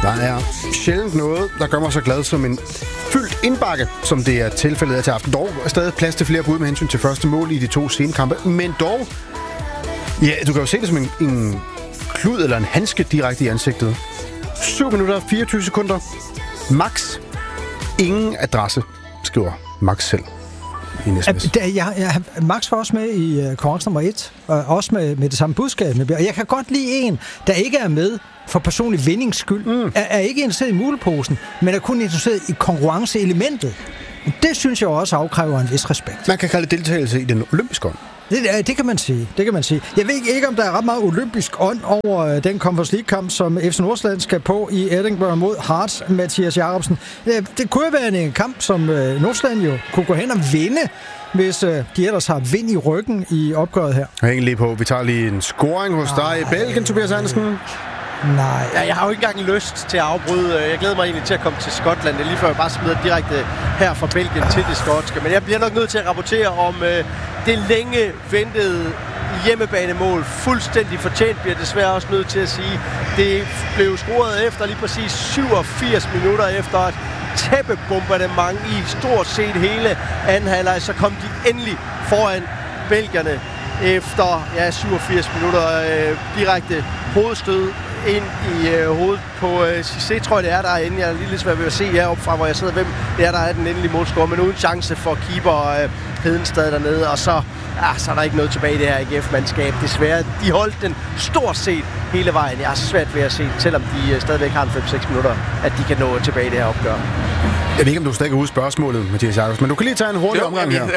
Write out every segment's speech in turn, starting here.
Der er sjældent noget, der gør mig så glad som en fyldt indbakke, som det er tilfældet af til aften. Dog er stadig plads til flere bud med hensyn til første mål i de 2 scenekampe. Men dog, ja, du kan jo se det som en klud eller en handske direkte i ansigtet. 7 minutter, 24 sekunder. Max. Ingen adresse, skriver Max selv. Max var også med i konkurrence nummer 1, og også med det samme budskab. Og jeg kan godt lide en, der ikke er med for personlig vindings skyld, er ikke interesseret i muleposen, men er kun interesseret i konkurrenceelementet. Det synes jeg også afkræver en vis respekt. Man kan kalde det deltagelse i den olympiske ånd. Det kan man sige. Jeg ved ikke, om der er ret meget olympisk ånd over den Conference League-kamp, som FC Nordsjælland skal på i Edinburgh mod Hearts, Mathias Jacobsen. Det kunne være en kamp, som Nordsjælland jo kunne gå hen og vinde, hvis de ellers har vind i ryggen i opgøret her. Hæng lige på. Vi tager lige en scoring hos dig i Belgien, Tobias Andersen. Nej. Ja, jeg har jo ikke engang lyst til at afbryde. Jeg glæder mig egentlig til at komme til Skotland. Det er lige før jeg bare smider direkte her fra Belgien til det skotske. Men jeg bliver nok nødt til at rapportere om det længe ventede hjemmebanemål. Fuldstændig fortjent bliver desværre også nødt til at sige. Det blev scoret efter lige præcis 87 minutter efter et tæppebombardement i stort set hele anden halvleg. Så kom de endelig foran belgierne efter 87 minutter direkte hovedstød ind i hovedet på Cissé, tror jeg det er derinde. Jeg er lige lidt svært ved at se heroppe fra, hvor jeg sidder, hvem det er, der er den endelige målscore, men uden chance for keeper Hedenstad dernede, og så er der ikke noget tilbage i det her AGF-mandskab. Desværre, de holdt den stort set hele vejen. Jeg er svært ved at se, selvom de stadigvæk har en 5-6 minutter, at de kan nå tilbage i det her opgør. Jeg ved ikke, om du stadig kan huske spørgsmålet, Mathias Jacobsen, men du kan lige tage en hurtig omgang her.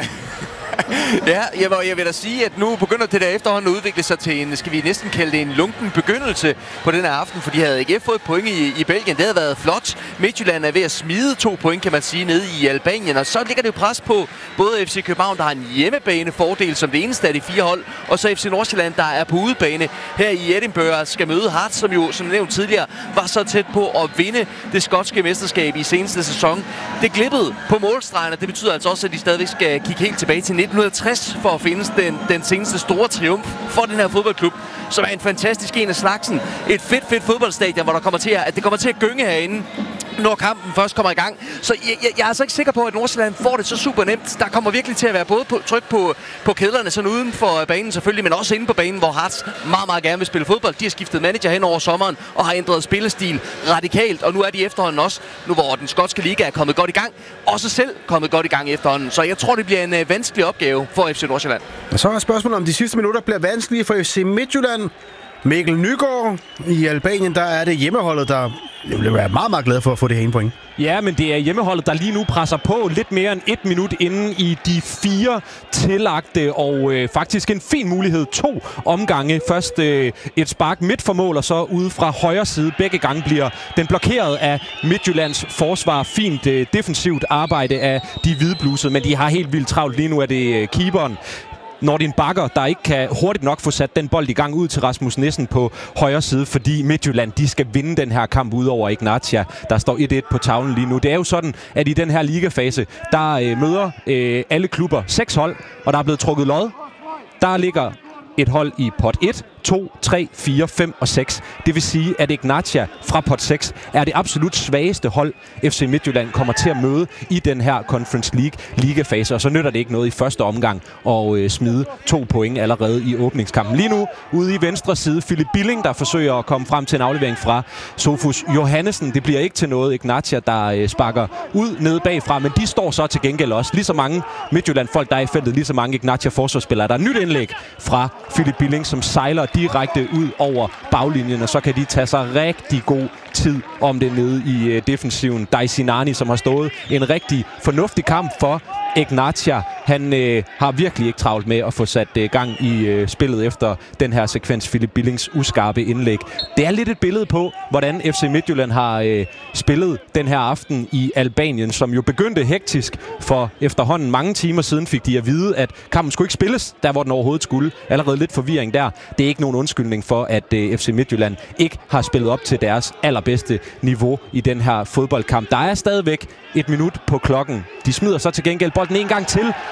Ja, jeg vil da sige, at nu begynder det der efterhånden at udvikle sig til en, skal vi næsten kalde det en lunken begyndelse på den her aften, fordi havde AGF fået point i Belgien, det havde været flot. Midtjylland er ved at smide 2 point, kan man sige, nede i Albanien, og så ligger det jo pres på både FC København, der har en hjemmebanefordel som det eneste af de 4 hold, og så FC Nordsjælland, der er på udebane her i Edinburgh, skal møde Hearts, som jo, som nævnt tidligere, var så tæt på at vinde det skotske mesterskab i seneste sæson. Det glippede på målstregen, og det betyder altså også, at de stadigvæk skal kigge helt tilbage til 1960 for at finde den seneste store triumf for den her fodboldklub, som er en fantastisk en af slagsen. Et fedt fodboldstadion, hvor det kommer til at gynge herinde, når kampen først kommer i gang. Så jeg er altså ikke sikker på, at Nordsjælland får det så super nemt. Der kommer virkelig til at være både tryk på kædlerne, sådan uden for banen selvfølgelig, men også inde på banen, hvor Hearts meget gerne vil spille fodbold. De har skiftet manager hen over sommeren og har ændret spillestil radikalt, og nu er de efterhånden også, nu hvor den skotske liga er kommet godt i gang, også selv kommet godt i gang efterhånden. Så jeg tror, det bliver en vanskelig opgave for FC Nordsjælland. Og så er spørgsmålet, om de sidste minutter bliver vanskelige for FC Midtjylland. Mikkel Nygaard i Albanien, der er det hjemmeholdet, der vil være meget glad for at få det her 1 point. Ja, men det er hjemmeholdet, der lige nu presser på lidt mere end 1 minut inden i de 4 tillagte, og faktisk en fin mulighed. 2 omgange. Først et spark midt for mål, og så ude fra højre side. Begge gange bliver den blokeret af Midtjyllands forsvar. Fint defensivt arbejde af de hvideblusede, men de har helt vildt travlt. Lige nu er det keeperen, Nordin Bakker, der ikke kan hurtigt nok få sat den bold i gang ud til Rasmus Nissen på højre side, fordi Midtjylland, de skal vinde den her kamp ud over Ignatia, der står 1-1 på tavlen lige nu. Det er jo sådan, at i den her ligafase, der møder alle klubber 6 hold, og der er blevet trukket lod. Der ligger et hold i pot 1, 2, 3, 4, 5 og 6. Det vil sige, at Ignatia fra pot 6 er det absolut svageste hold, FC Midtjylland kommer til at møde i den her Conference League ligafase. Og så nytter det ikke noget i første omgang at smide 2 point allerede i åbningskampen. Lige nu ude i venstre side, Philip Billing, der forsøger at komme frem til en aflevering fra Sofus Johannesen. Det bliver ikke til noget. Ignatia, der sparker ud nede bagfra, men de står så til gengæld også. Lige så mange Midtjylland-folk, der er i feltet, lige så mange Ignatia-forsvarsspillere. Der er nyt indlæg fra Philip Billing, som sejler direkte ud over baglinjen, og så kan de tage sig rigtig god tid om det nede i defensiven. Daisinani, som har stået en rigtig fornuftig kamp for Ignatia. Han har virkelig ikke travlt med at få sat gang i spillet efter den her sekvens, Philip Billings uskarpe indlæg. Det er lidt et billede på, hvordan FC Midtjylland har spillet den her aften i Albanien, som jo begyndte hektisk, for efterhånden mange timer siden fik de at vide, at kampen skulle ikke spilles, der hvor den overhovedet skulle. Allerede lidt forvirring der. Det er ikke nogen undskyldning for, at FC Midtjylland ikke har spillet op til deres allerbedste niveau i den her fodboldkamp. Der er stadigvæk 1 minut på klokken. De smider så til gengæld bolden en gang til,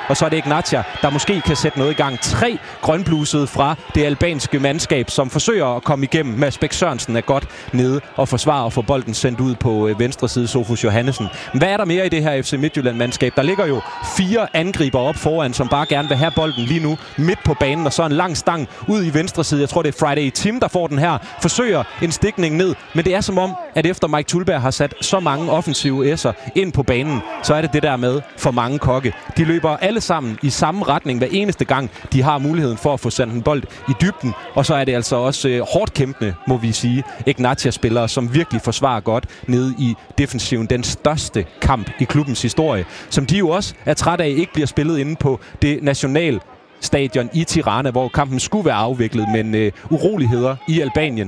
og så er det Ignatia, der måske kan sætte noget i gang. 3 grønblusede fra det albanske mandskab, som forsøger at komme igennem. Mads Bæk Sørensen er godt nede og forsvarer og får bolden sendt ud på venstre side, Sofus Johannesen. Men hvad er der mere i det her FC Midtjylland-mandskab? Der ligger jo 4 angriber op foran, som bare gerne vil have bolden lige nu midt på banen, og så en lang stang ud i venstre side. Jeg tror, det er Friday Tim, der får den her. Forsøger en stikning ned, men det er som om, at efter Mike Thulberg har sat så mange offensive S'er ind på banen, så er det der med for mange kokke. De løber alle sammen i samme retning hver eneste gang, de har muligheden for at få sendt en bold i dybden, og så er det altså også hårdt kæmpende, må vi sige, Ignatia-spillere, som virkelig forsvarer godt nede i defensiven. Den største kamp i klubbens historie, som de jo også er træt af ikke bliver spillet inde på det nationale stadion i Tirana, hvor kampen skulle være afviklet, men uroligheder i Albanien